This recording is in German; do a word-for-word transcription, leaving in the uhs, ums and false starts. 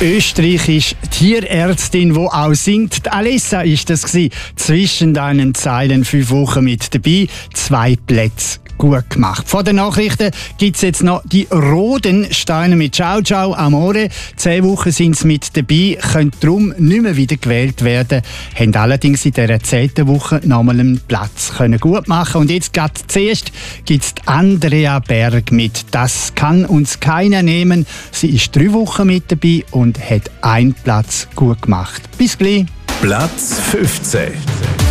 österreichische Tierärztin, die auch singt. Die Alessa ist das gewesen. Zwischen deinen Zeilen fünf Wochen mit dabei. Zwei Plätze gut gemacht. Vor den Nachrichten gibt es jetzt noch die Rodensteine mit Ciao Ciao Amore. Zehn Wochen sind sie mit dabei, können darum nicht mehr wieder gewählt werden, haben allerdings in dieser zehnten Woche nochmal einen Platz können gut machen. Und jetzt gerade zuerst gibt es Andrea Berg mit «Das kann uns keiner nehmen». Sie ist drei Wochen mit dabei und hat einen Platz gut gemacht. Bis gleich. Platz fünfzehn.